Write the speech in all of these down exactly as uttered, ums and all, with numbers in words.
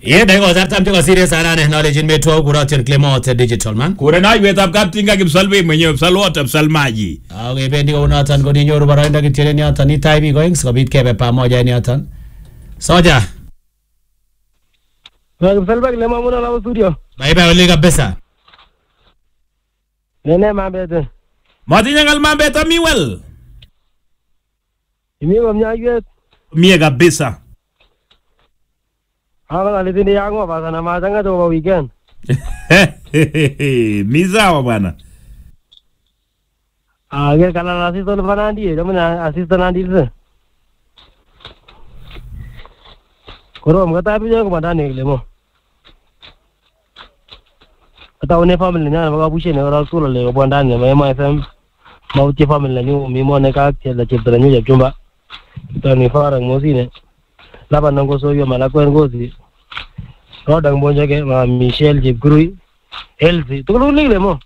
Ye dai ko zartam ko serious ana ne knowledge in metro kurotion Clement digital man. Kurena wetab kaptinga kipsalwe mwenyewe psalwota psalmaji. Okay, bendi ko unatan ko ninyoru barainda kitile ni atan ni time going sikobit kebe pamoja ni atan. Soja. Na kipsalwe Clement muna la studio. Bye bye oli kabisa. Nene mambete. Matinya ngal mambeta miwel. Imi ko mnyayet. Mie kabisa. Hawa alitini yangu basa na matanga to weekend. Mizawa bwana. Ah, ge kana assistant banandi, jamu na assistant andi le. Koro mgata pi jangu bandani le mo. Kata one family nyana baga bushe ne ora sula le bandani me ma fm. Mau ti family nyu mi mo ne ka ke la chipra nyu ya chumba. Tani fara ngosine. Laba nango so yo mala kwen gozi. Rodang bonja ke ma Michelle Jibgrui. Elzi. Tu lu le mo.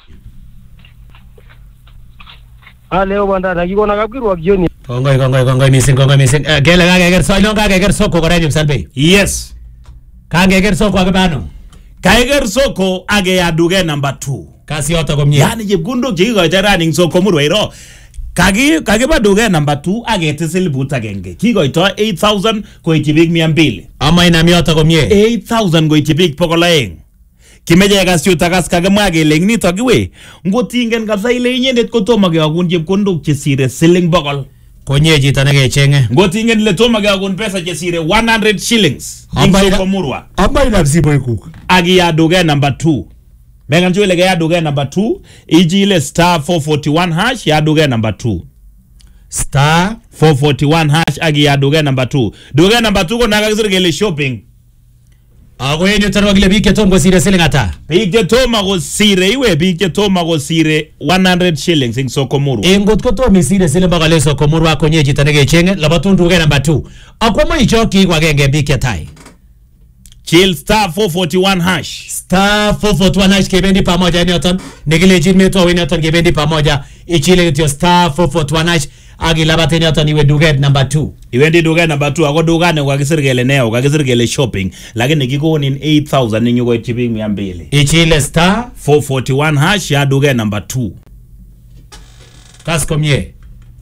Ah leo banda na giko na kapkiru akioni. Kongoi kongoi kongoi missing kongoi missing. Gele ga geger so ilon ga geger soko kora jim salbe. Yes. Ka geger soko agabano. Kaiger soko age ya duge number two. Kasi yoto komye. Yani jibgundo jigo running soko murwairo. Kagi kagi ba duge number two age tisil buta genge. Kigo ito eight thousand ko itibig miambili. Ama ina miyoto komye. eight thousand ko itibig pokolaeng. Kimeje kasi utakas kagamage lengni togiwe. Ngotingen kapsa ile inyendet ko toma ge agun jibgundo chisire selling bogol. Konye jita nege chenge. Ngotingen le toma ge agun pesa chisire one hundred shillings. Ingo komurwa. Amba ina msibo ikuk. Agi ya duge number two. Mengan chwe lege ya duge number two. Iji ile star four forty-one hash ya duge number two. Star four forty-one hash agi ya duge number two. Duge number two ko nakakisiri gele shopping. Ako yenyo tanwa gile bike tom go sire selling ata. Bike toma go sire iwe bike toma go sire one hundred shillings in Sokomuru. Engot ko to mi sire selling bagale Sokomuru akonye jita nege chenge labatun duge number two. Ako mo ichoki kwa genge bike tai. Chill star four forty-one hash. Star four forty-one hash kebendi pamoja ni otan. Negile jin meto weni otan kebendi pamoja. Ichile kityo star four forty-one hash. Agi labate ni otan iwe duge number two. Iwendi duge number two. Ako dugane wakisirgele neo. Wakisirgele shopping. Lakini kiko in eight thousand ninyo kwa itibing miambili. Ichile star four forty-one hash ya duge number two. Kasko mye.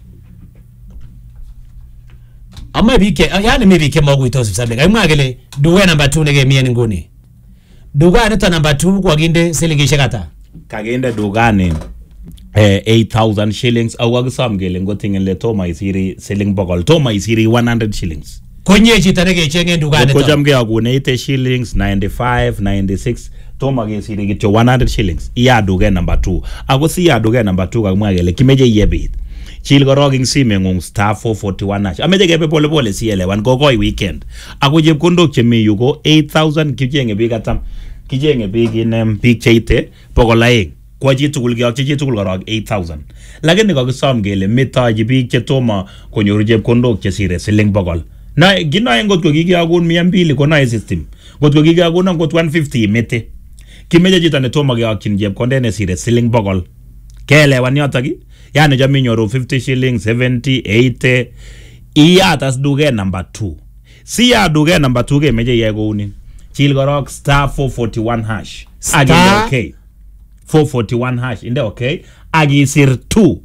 Ama bike, yani mi bike mogu itosu sablega. Ima agele, duwe number two nege miye nguni. Duga anita number two kwa ginde silingi shekata. Kagende dugane eh, eight thousand shillings. Au wagisam gele ngotingen le toma isiri selling bogol. Toma isiri one hundred shillings. Konye jita nege chenge duga anita. Kojamge agune eighty shillings, ninety-five, ninety-six. Toma ge isiri gityo one hundred shillings. Iya duge number two. Ako si ya duge number two kagmwa gele kimeje yebit. Chil goroging sime ngung star four forty-one hash. Ameje gepe pole pole si eleven gogoi weekend. Ako jeb kondok chemi yugo eight thousand kijenge bigatam. Kijenge big in um, big cheite pokolaeng. Kwa jitukul gyak jitukul gorog eight thousand. Lakini kwa kisam gele mita jibig chetoma konyoru jeb kondok chesire siling bogol. Na gina ngot ko gigi agun miambili kona system. Ngot ko gigi agun ngot one fifty mete. Kimeje jitane toma gyak chin jeb kondene sire siling bogol. Kele wanyotagi. Yani jami nyoro fifty shillings, seventy, eighty. Iya tas duge number two. Si ya duge number two ke meje yego uni. Chil gorok star four forty-one hash. Agi inde okay. four forty-one hash. Inde okay. Agi sir two.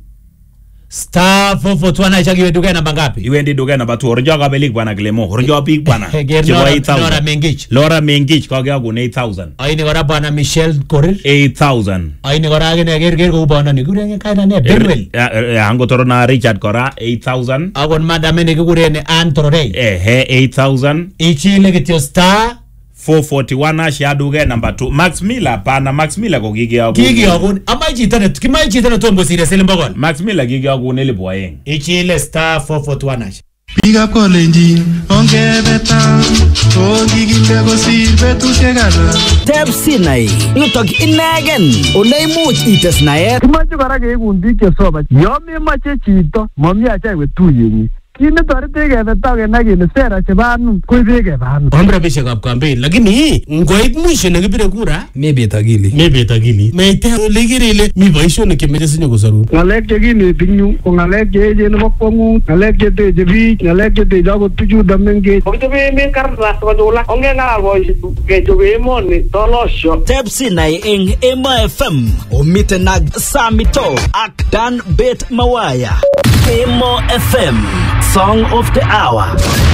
Star four forty-one hash agi duge number ngapi? Iwendi duge number two. Oronjo aga belik bwana Clement. Oronjo big bwana. Chibo eight thousand. Laura Mengich. Laura Mengich kage agun eight thousand. Aini gora bwana Michelle Korir. eight thousand. Aini gora agi ne ger ger ko bwana ni gure kaina ne Benwell. Ango torona Richard kora eight thousand. Agon madame ne gure ne Ann Torrey. Eh he eight thousand. Ichile kityo star four forty-one hash ya duge number two. Max Miller pana Max Miller ko gigi agun. Gigi agun. Ama ichitane kima ichitane tombo sire selling bogol. Max Miller gigi agun ele boyeng. Ichile star four forty-one hash. Big up Kolenjin, onge beta, ongi ginde go silbe tu segala. Tepsi nai, yutok inegen, olay much ites nae. Kimache kora ke kundi ke soba. Yo me mache chito, mami acha we tu yenyi. Kine torite kebe toke na kile sera chebanu kuibe kebanu. Omra bishe kap campaign lakini ngoit mwisho nekibire kura mebet akili. mebet akili. Meite legire ile mi boisionik chemeche sinyo kosoru. Ngalek chekineti nyu ko ngalek cheechen nebo kwangut, ngalek cheteche biik, ngalek cheteche akot tuchuto mengech. Kokichobe emet kartas kochulak ongengalal boisiek kechobe emoni tolosyo. Tepsi nai eng Emo F M omiten ak Samito ak Dan Bet Mawaya. Emo F M Song of the Hour.